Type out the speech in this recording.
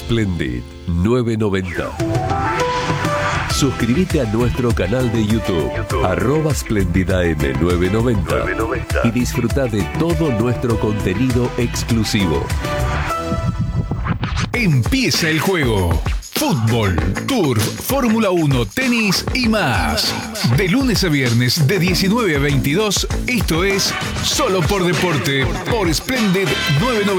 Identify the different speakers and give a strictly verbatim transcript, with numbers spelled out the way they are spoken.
Speaker 1: Splendid novecientos noventa. Suscríbete a nuestro canal de YouTube, YouTube. arroba SplendidAM novecientos noventa, y disfruta de todo nuestro contenido exclusivo.
Speaker 2: Empieza el juego. Fútbol, Turf, Fórmula uno, tenis y más. De lunes a viernes de diecinueve a veintidós, esto es Solo por Deporte por Splendid novecientos noventa.